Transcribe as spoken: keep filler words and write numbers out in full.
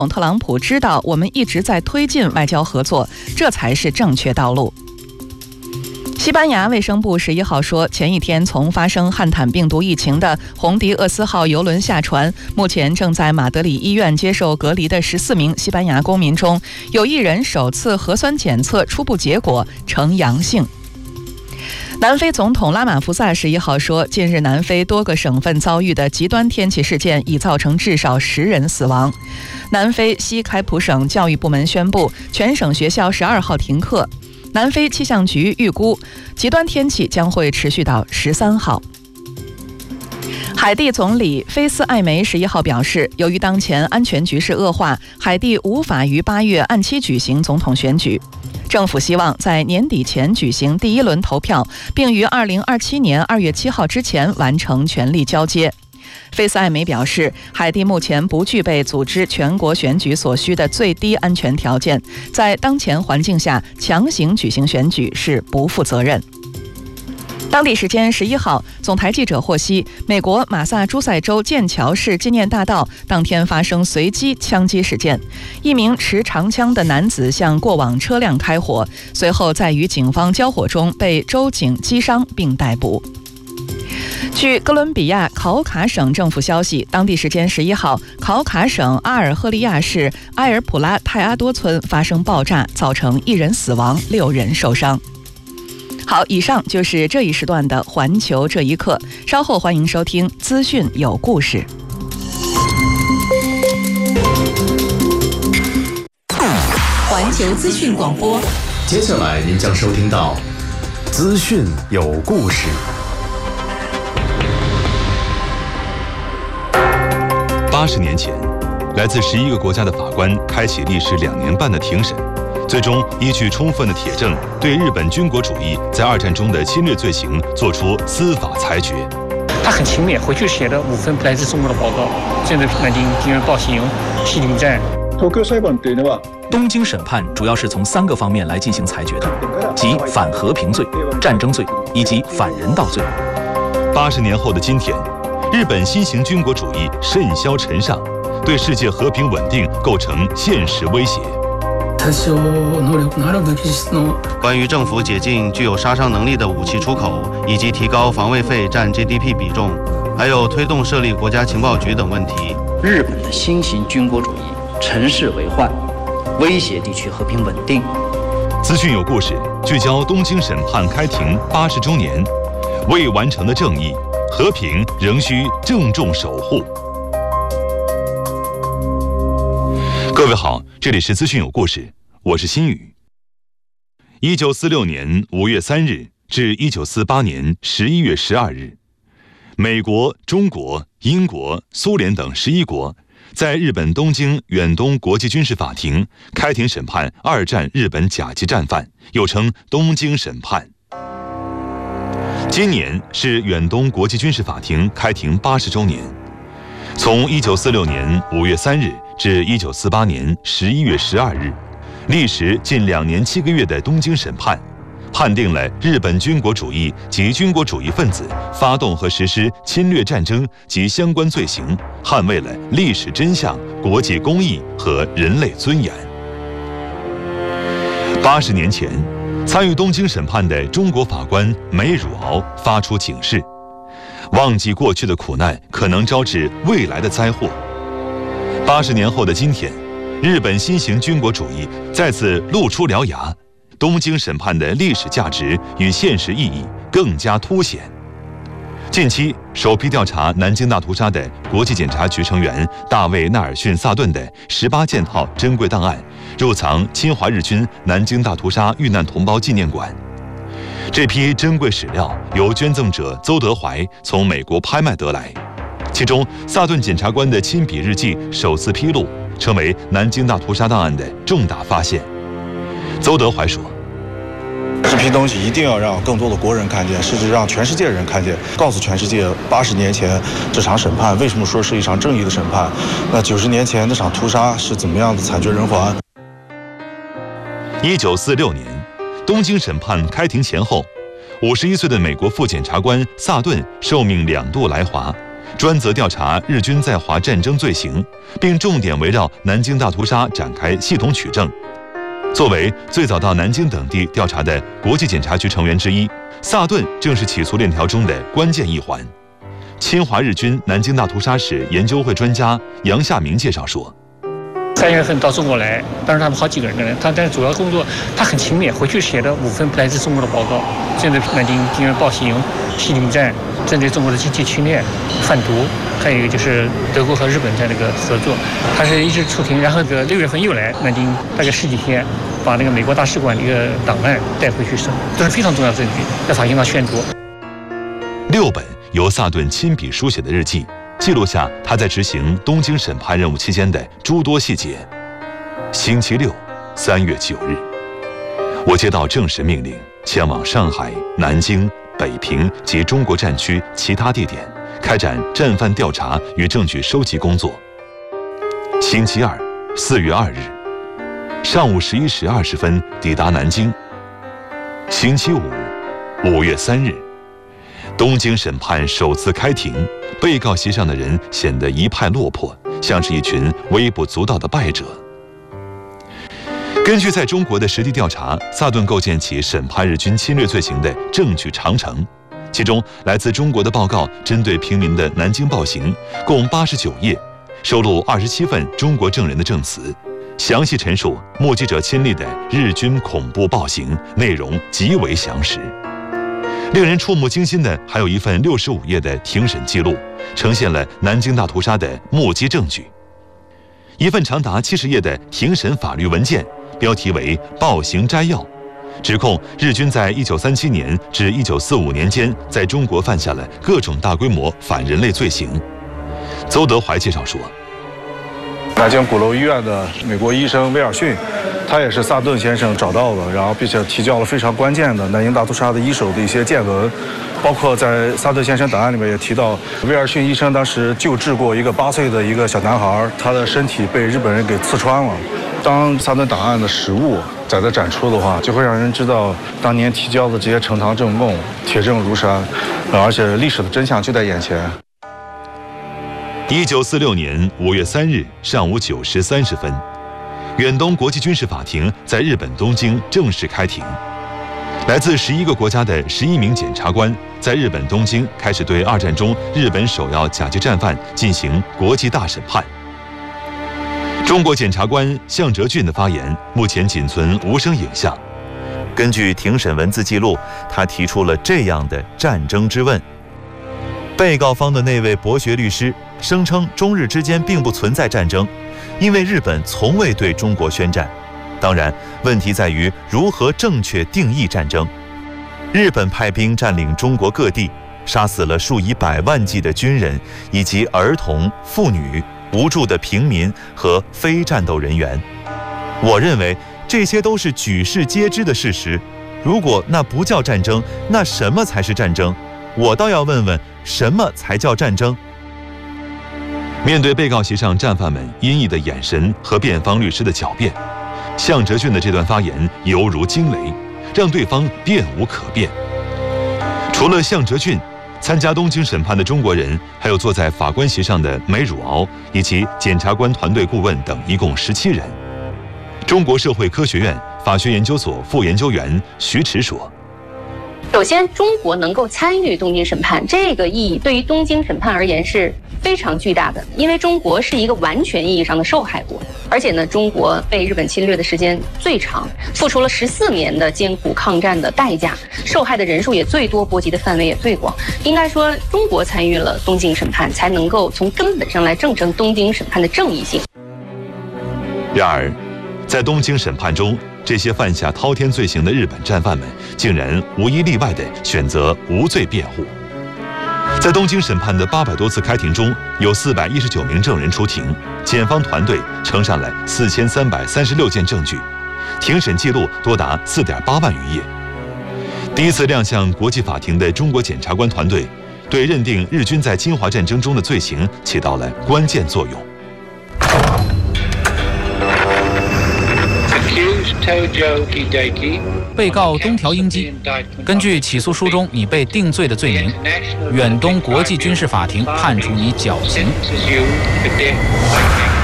特朗普知道我们一直在推进外交合作，这才是正确道路。西班牙卫生部十一号说，前一天从发生汉坦病毒疫情的红迪厄斯号邮轮下船，目前正在马德里医院接受隔离的十四名西班牙公民中，有一人首次核酸检测初步结果呈阳性。南非总统拉马福萨十一号说，近日南非多个省份遭遇的极端天气事件已造成至少十人死亡。南非西开普省教育部门宣布，全省学校十二号停课。南非气象局预估，极端天气将会持续到十三号。海地总理菲斯艾梅十一号表示，由于当前安全局势恶化，海地无法于八月按期举行总统选举。政府希望在年底前举行第一轮投票，并于二零二七年二月七号之前完成权力交接。菲斯艾梅表示，海地目前不具备组织全国选举所需的最低安全条件，在当前环境下强行举行选举是不负责任。当地时间十一号，总台记者获悉，美国马萨诸塞州剑桥市纪念大道当天发生随机枪击事件，一名持长枪的男子向过往车辆开火，随后在与警方交火中被州警击伤并逮捕。据哥伦比亚考卡省政府消息，当地时间十一号，考卡省阿尔赫利亚市埃尔普拉泰阿多村发生爆炸，造成一人死亡，六人受伤。好，以上就是这一时段的环球这一刻，稍后欢迎收听资讯有故事。 环球资讯广播， 接下来您将收听到资讯有故事。 八十年前，来自十一个国家的法官开启历时两年半的庭审，最终依据充分的铁证，对日本军国主义在二战中的侵略罪行作出司法裁决。 他很勤勉，回去写了五份来自中国的报告，针对南京敌人暴行、批评战。 东京审判主要是从三个方面来进行裁决的，即反和平罪、战争罪以及反人道罪。 八十年后的今天，日本新型军国主义甚嚣尘上，对世界和平稳定构成现实威胁。 关于政府解禁具有杀伤能力的武器出口，以及提高防卫费占 G D P 比重，还有推动设立国家情报局等问题。 日本的新型军国主义乘势为患，威胁地区和平稳定。 资讯有故事，聚焦东京审判开庭八十周年，未完成的正义，和平仍需郑重守护。各位好，这里是资讯有故事，我是新宇。一九四六年五月三日至一九四八年十一月十二日，美国、中国、英国、苏联等十一国在日本东京远东国际军事法庭开庭审判二战日本甲级战犯，又称东京审判。今年是远东国际军事法庭开庭八十周年。从一九四六年五月三日至一九四八年十一月十二日，历时近两年七个月的东京审判，判定了日本军国主义及军国主义分子发动和实施侵略战争及相关罪行，捍卫了历史真相、国际公义和人类尊严。八十年前，参与东京审判的中国法官梅汝敖发出警示：忘记过去的苦难，可能招致未来的灾祸。八十年后的今天，日本新型军国主义再次露出獠牙，东京审判的历史价值与现实意义更加凸显。近期，首批调查南京大屠杀的国际检察局成员大卫·纳尔逊·萨顿的十八件套珍贵档案入藏侵华日军南京大屠杀遇难同胞纪念馆。这批珍贵史料由捐赠者邹德怀从美国拍卖得来，其中萨顿检察官的亲笔日记首次披露，成为南京大屠杀档案的重大发现。邹德怀说： 这批东西一定要让更多的国人看见，甚至让全世界人看见，告诉全世界八十年前这场审判为什么说是一场正义的审判，那九十年前那场屠杀是怎么样的惨绝人寰。 一九四六年，东京审判开庭前后，五十一岁的美国副检察官萨顿受命两度来华， 专责调查日军在华战争罪行，并重点围绕南京大屠杀展开系统取证。作为最早到南京等地调查的国际检察局成员之一，萨顿正是起诉链条中的关键一环。侵华日军南京大屠杀史研究会专家杨夏明介绍说， 三月份到中国来，当时他们好几个人的人，他但是主要工作他很勤勉，回去写的五份来自中国的报告，针对南京军人暴行、西林战，针对中国的经济侵略、贩毒，还有一个就是德国和日本在那个合作，他是一直出庭，然后这个六月份又来南京，大概十几天，把那个美国大使馆的一个档案带回去审，这是非常重要的证据，在法庭上宣读。 六本由萨顿亲笔书写的日记，记录下他在执行东京审判任务期间的诸多细节。星期六，三月九日，我接到正式命令，前往上海、南京、北平及中国战区其他地点，开展战犯调查与证据收集工作。星期二，四月二日，上午十一时二十分抵达南京。星期五，五月三日，东京审判首次开庭，被告席上的人显得一派落魄，像是一群微不足道的败者。根据在中国的实地调查，萨顿构建起审判日军侵略罪行的证据长城，其中来自中国的报告针对平民的南京暴行共八十九页，收录二十七份中国证人的证词，详细陈述目击者亲历的日军恐怖暴行，内容极为详实。令人触目惊心的还有一份六十五页的庭审记录，呈现了南京大屠杀的目击证据；一份长达七十页的庭审法律文件，标题为《暴行摘要》，指控日军在一九三七年至一九四五年间在中国犯下了各种大规模反人类罪行。邹德怀介绍说， 南京鼓楼医院的美国医生威尔逊，他也是萨顿先生找到的，然后并且提交了非常关键的南京大屠杀的一手的一些见闻，包括在萨顿先生档案里面也提到，威尔逊医生当时救治过一个八岁的一个小男孩，他的身体被日本人给刺穿了。当萨顿档案的实物在这展出的话，就会让人知道当年提交的这些呈堂证供铁证如山，而且历史的真相就在眼前。 一九四六年五月三日上午九时三十分，远东国际军事法庭在日本东京正式开庭。来自十一个国家的十一名检察官在日本东京开始对二战中日本首要甲级战犯进行国际大审判。中国检察官向哲俊的发言目前仅存无声影像。 根据庭审文字记录，他提出了这样的战争之问。被告方的那位博学律师声称，中日之间并不存在战争，因为日本从未对中国宣战。当然，问题在于如何正确定义战争。日本派兵占领中国各地，杀死了数以百万计的军人以及儿童、妇女、无助的平民和非战斗人员。我认为这些都是举世皆知的事实。如果那不叫战争，那什么才是战争？我倒要问问，什么才叫战争？ 面对被告席上战犯们阴翳的眼神和辩方律师的狡辩，向哲俊的这段发言犹如惊雷，让对方辩无可辩。除了向哲俊，参加东京审判的中国人还有坐在法官席上的梅汝敖以及检察官团队顾问等，一共十七人。中国社会科学院法学研究所副研究员徐迟说， 首先，中国能够参与东京审判，这个意义对于东京审判而言是非常巨大的，因为中国是一个完全意义上的受害国，而且呢，中国被日本侵略的时间最长，付出了十四年的艰苦抗战的代价，受害的人数也最多，波及的范围也最广。应该说，中国参与了东京审判，才能够从根本上来证成东京审判的正义性。 然而，在东京审判中，这些犯下滔天罪行的日本战犯们竟然无一例外地选择无罪辩护。在东京审判的八百多次开庭中，有四百一十九名证人出庭，检方团队呈上了四千三百三十六件证据，庭审记录多达四点八万余页。第一次亮相国际法庭的中国检察官团队，对认定日军在侵华战争中的罪行起到了关键作用。 Accused 被告东条英机，根据起诉书中你被定罪的罪名，远东国际军事法庭判处你绞刑。